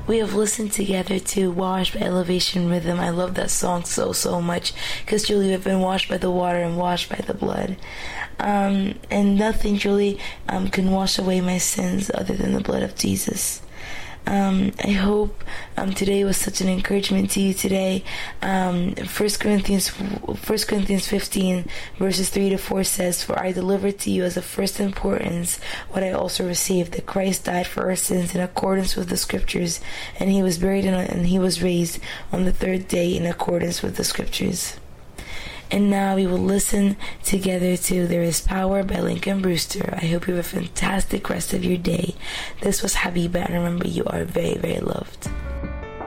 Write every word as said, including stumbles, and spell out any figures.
we have listened together to Washed by Elevation Rhythm. I love that song so, so much because truly we've been washed by the water and washed by the blood. Um, and nothing truly um, can wash away my sins other than the blood of Jesus. Um, I hope um, today was such an encouragement to you today. Um, First Corinthians, First Corinthians fifteen verses three to four says, "For I delivered to you as of first importance what I also received, that Christ died for our sins in accordance with the Scriptures, and he was buried in, and he was raised on the third day in accordance with the Scriptures." And now we will listen together to There Is Power by Lincoln Brewster. I hope you have a fantastic rest of your day. This was Habiba, and remember, you are very, very loved.